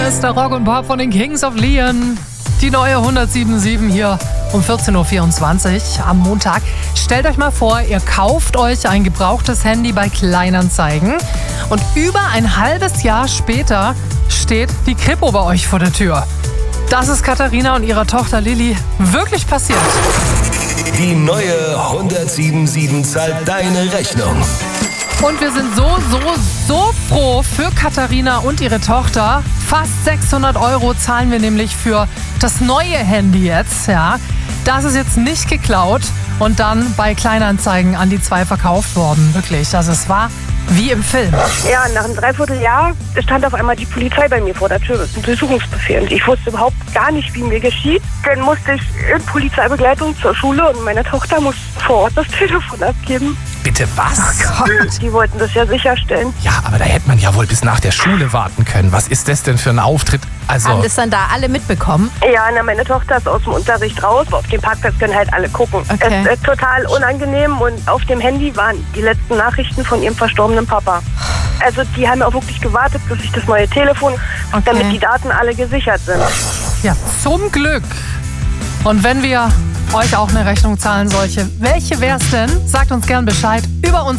Bester Rock und Pop von den Kings of Leon. Die neue 107.7 hier um 14.24 Uhr am Montag. Stellt euch mal vor, ihr kauft euch ein gebrauchtes Handy bei Kleinanzeigen und über ein halbes Jahr später steht die Kripo bei euch vor der Tür. Das ist Katharina und ihrer Tochter Lilly wirklich passiert. Die neue 107.7 zahlt deine Rechnung. Und wir sind so froh für Katharina und ihre Tochter. Fast 600 € zahlen wir nämlich für das neue Handy jetzt. Ja. Das ist jetzt nicht geklaut und dann bei Kleinanzeigen an die 2 verkauft worden. Wirklich, also es war wie im Film. Ja, nach einem Dreivierteljahr stand auf einmal die Polizei bei mir vor der Tür. Ein Durchsuchungsbefehl. Und ich wusste überhaupt gar nicht, wie mir geschieht. Dann musste ich in Polizeibegleitung zur Schule und meine Tochter musste vor Ort das Telefon abgeben. Bitte was? Oh Gott. Die wollten das ja sicherstellen. Ja, aber da hätte man ja wohl bis nach der Schule warten können. Was ist das denn für ein Auftritt? Also, Haben das dann da alle mitbekommen? Ja, meine Tochter ist aus dem Unterricht raus. Auf dem Parkplatz können halt alle gucken. Okay. Es ist total unangenehm und auf dem Handy waren die letzten Nachrichten von ihrem verstorbenen Papa. Also die haben auch wirklich gewartet, bis ich das neue Telefon, damit die Daten alle gesichert sind. Ja, zum Glück. Und wenn wir euch auch eine Rechnung zahlen solche, welche wär's denn? Sagt uns gern Bescheid über uns